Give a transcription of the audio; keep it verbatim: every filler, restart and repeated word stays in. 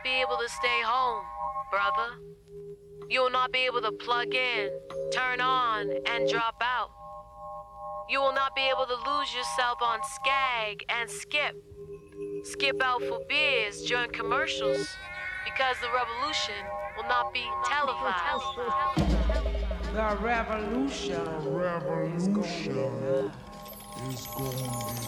be able to stay home, brother. You will not be able to plug in, turn on, and drop out. You will not be able to lose yourself on Skag and Skip. Skip out for beers during commercials because the revolution will not be televised. The revolution, The revolution is going on. is going